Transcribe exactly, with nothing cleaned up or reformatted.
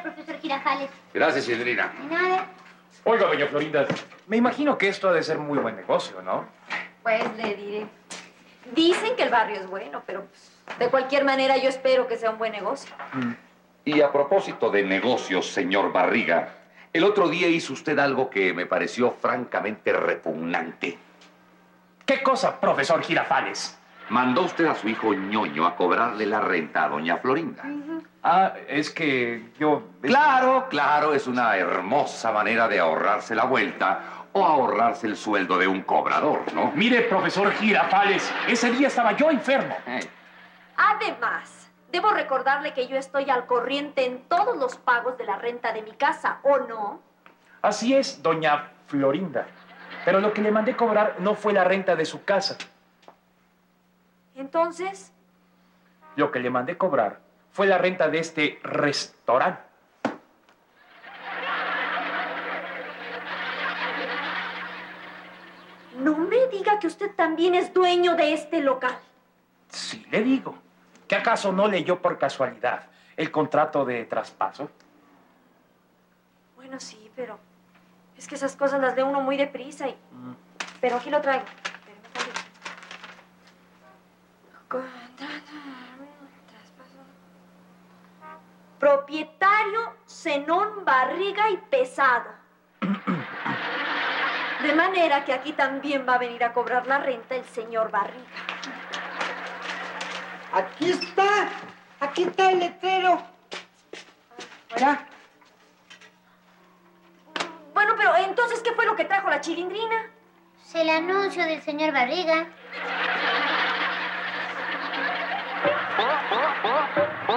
profesor Girafales. Gracias, Cindrina. De nada. Oiga, doña Florinda, me imagino que esto ha de ser muy buen negocio, ¿no? Pues le diré. Dicen que el barrio es bueno, pero pues, de cualquier manera yo espero que sea un buen negocio. Mm. Y a propósito de negocios, señor Barriga, el otro día hizo usted algo que me pareció francamente repugnante. ¿Qué cosa, profesor Girafales? Mandó usted a su hijo Ñoño a cobrarle la renta a doña Florinda. Uh-huh. Ah, es que yo... Claro, claro, es una hermosa manera de ahorrarse la vuelta o ahorrarse el sueldo de un cobrador, ¿no? Mire, profesor Girafales, ese día estaba yo enfermo. Eh, Además, debo recordarle que yo estoy al corriente en todos los pagos de la renta de mi casa, ¿o no? Así es, doña Florinda. Pero lo que le mandé cobrar no fue la renta de su casa. Entonces, Lo que le mandé cobrar fue la renta de este restaurante. no me diga que usted también es dueño de este local. Sí, le digo. ¿Que acaso no leyó por casualidad el contrato de traspaso? Bueno, sí, pero es que esas cosas las lee uno muy deprisa y... Mm. Pero aquí lo traigo. Espérame tantito. Contrato, traspaso. Propietario Zenón Barriga y Pesado. De manera que aquí también va a venir a cobrar la renta el señor Barriga. Aquí está, aquí está el letrero. Mira, Bueno, pero entonces, ¿qué fue lo que trajo la chilindrina? Es el anuncio del señor Barriga.